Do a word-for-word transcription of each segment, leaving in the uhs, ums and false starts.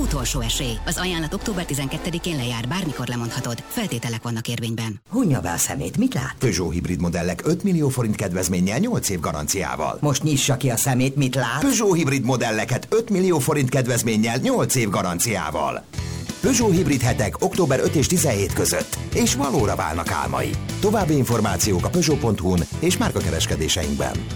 utolsó esély. Az ajánlat október tizenkettedikén lejár, bármikor lemondhatod. Feltételek vannak érvényben. Hunja be a szemét, mit lát? Peugeot hibrid modellek öt millió forint kedvezménnyel nyolc év garanciával. Most nyissa ki a szemét, mit lát? Peugeot hibrid modelleket öt millió forint kedvezménnyel nyolc év garanciával. Peugeot hibrid hetek október ötödike és tizenhetedike között, és valóra válnak álmai. További információk a Peugeot pont hu-n és márkakereskedéseinkben.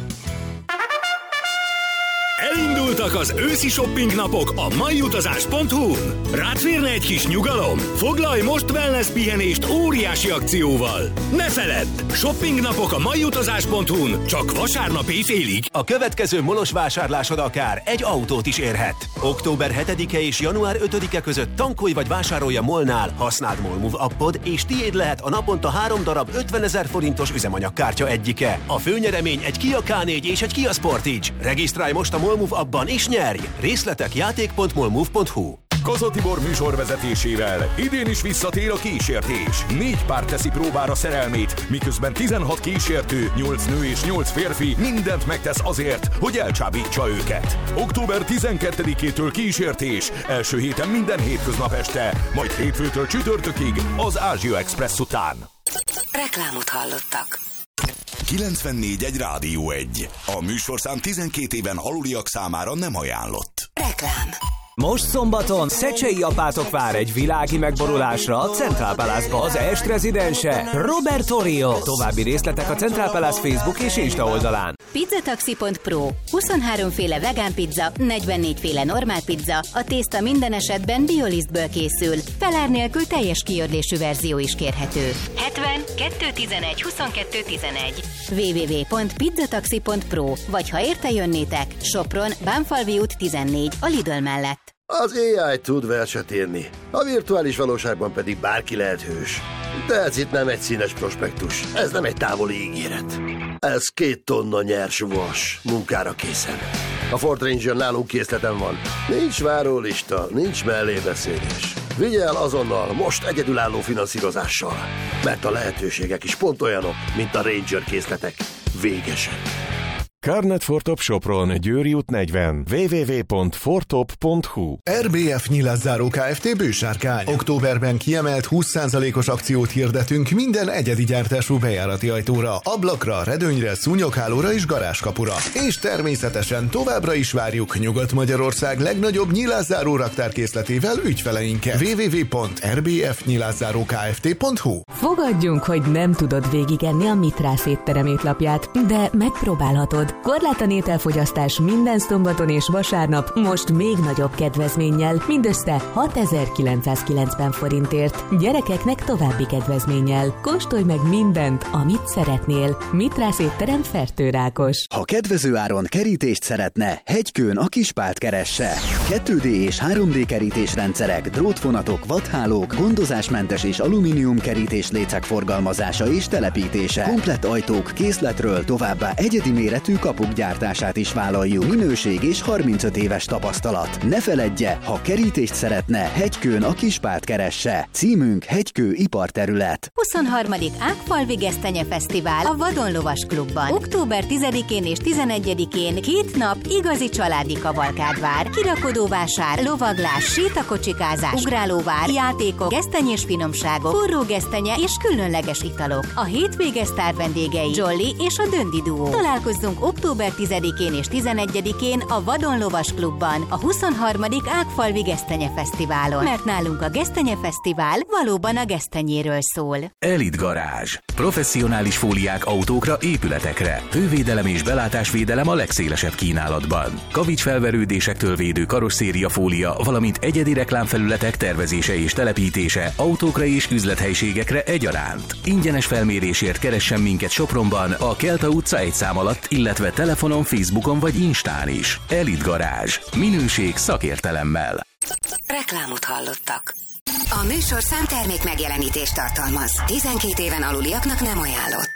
Elindultak az őszi shopping napok a maiutazás pont hu-n. Rád férne egy kis nyugalom? Foglalj most wellness pihenést óriási akcióval. Ne feledd! Shopping napok a maiutazás pont hu-n csak vasárnap éjfélig. A következő molos vásárlásod akár egy autót is érhet. október hetedike és január ötödike között tankolj vagy vásárolj a MOL-nál, használd MOL Move appod, és tiéd lehet a naponta három darab ötvenezer forintos üzemanyagkártya egyike. A főnyeremény egy Kia ká négy és egy Kia Sportage. Regisztrálj most a MOL Move appban és nyerj! Részletek játék pont mol move pont hu. Kaza Tibor műsorvezetésével idén is visszatér a kísértés. Négy pár teszi próbára szerelmét, miközben tizenhat kísértő, nyolc nő és nyolc férfi mindent megtesz azért, hogy elcsábítsa őket. október tizenkettedikétől kísértés, első héten minden hétköznap este, majd hétfőtől csütörtökig az Ázsia Express után. Reklámot hallottak. kilencvennégy egy Rádió egy. A műsorszám tizenkét éven aluliak számára nem ajánlott. Reklám. Most szombaton Szecsei Apátok vár egy világi megborulásra a Central Palace-ba. Az est rezidense Roberto Rio. További részletek a Central Palace Facebook és Insta oldalán. Pizzataxi pont pro. huszonhárom féle vegán pizza, negyvennégy féle normál pizza, a tészta minden esetben biolisztből készül. Felár nélkül teljes kiördésű verzió is kérhető. hetven kettő tizenegy huszonkettő tizenegy. double-u double-u double-u pont pizzataxi pont pro. Vagy ha érte jönnétek, Sopron, Bánfalvi út tizennégy, a Lidl mellett. Az á i tud verset írni, a virtuális valóságban pedig bárki lehet hős. De ez itt nem egy színes prospektus, ez nem egy távoli ígéret. Ez két tonna nyers vas, munkára készen. A Ford Ranger nálunk készleten van. Nincs várólista, nincs mellébeszélés. Vigye el azonnal, most egyedülálló finanszírozással. Mert a lehetőségek is pont olyanok, mint a Ranger készletek. Végesen. Carnet Fortop Sopron, Győri út negyven, double-u double-u double-u pont fortop pont hu. er bé ef Nyilászáró Kft. Bősárkány. Októberben kiemelt húsz százalékos akciót hirdetünk minden egyedi gyártású bejárati ajtóra, ablakra, redőnyre, szúnyoghálóra és garázskapura. És természetesen továbbra is várjuk Nyugat-Magyarország legnagyobb nyilászáró raktárkészletével ügyfeleinket. double-u double-u double-u pont er bé ef Nyilászáró Kft. pont hu. Fogadjunk, hogy nem tudod végigenni a Mitrász étterem étlapját, de megpróbálhatod. Korlátlan ételfogyasztás minden szombaton és vasárnap most még nagyobb kedvezménnyel, mindössze hatezer-kilencszázkilencven forintért. Gyerekeknek további kedvezménnyel. Kóstolj meg mindent, amit szeretnél. Mitrász étterem, Fertőrákos. Ha kedvező áron kerítést szeretne, Hegykőn a Kispált keresse. kettő dé és három dé kerítésrendszerek, drótfonatok, vadhálók, gondozásmentes és alumínium kerítés lécek forgalmazása és telepítése. Komplett ajtók készletről, továbbá egyedi méretű kapuk gyártását is vállaljuk. Minőség és harmincöt éves tapasztalat. Ne feledje, ha kerítést szeretne, Hegykőn a Kispált keresse. Címünk Hegykő iparterület. huszonharmadik Ágfalvi Gesztenye Fesztivál a Vadonlovas Klubban. október tizedikén és tizenegyedikén két nap igazi családi kavalkád vár. Kirakodóvásár, lovaglás, sétakocsikázás, ugrálóvár, játékok, gesztenyés finomságok, forró gesztenye és különleges italok. A hétvége sztár vendégei Jolly és a Döndi Duó. Találkozzunk október tizedikén és tizenegyedikén a Vadonlovas Klubban, a huszonharmadik Ágfalvi Gesztenye Fesztiválon. Mert nálunk a Gesztenye Fesztivál valóban a gesztenyéről szól. Elit Garázs. Professzionális fóliák autókra, épületekre. Hővédelem és belátásvédelem a legszélesebb kínálatban. Kavicsfelverődésektől védő karosszéria fólia, valamint egyedi reklámfelületek tervezése és telepítése autókra és üzlethelyiségekre egyaránt. Ingyenes felmérésért keressen minket Sopronban, a Kelta utca egy szám alatt, illetve telefonon, Facebookon vagy Instán is. Elit Garázs. Minőség szakértelemmel. Reklámot hallottak. A műsorszám termék megjelenítést tartalmaz. tizenkét éven aluliaknak nem ajánlott.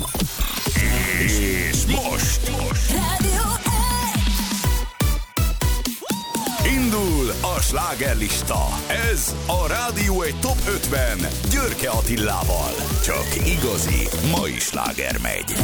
És most, most. Rádió indul a slágerlista. Ez a Rádió egy Top ötven Györke Attilával. Csak igazi mai sláger megy.